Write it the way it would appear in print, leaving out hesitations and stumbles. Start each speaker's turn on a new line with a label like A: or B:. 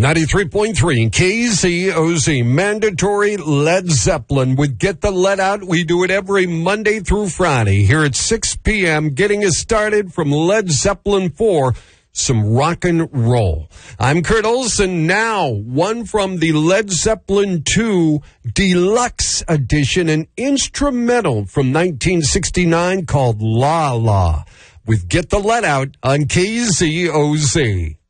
A: 93.3 KZOZ, mandatory Led Zeppelin with Get the Let Out. We do it every Monday through Friday here at 6 p.m., getting us started from Led Zeppelin 4, some rock and roll. I'm Kurt Olson. Now, one from the Led Zeppelin 2 Deluxe Edition, an instrumental from 1969 called La La with Get the Let Out on KZOZ.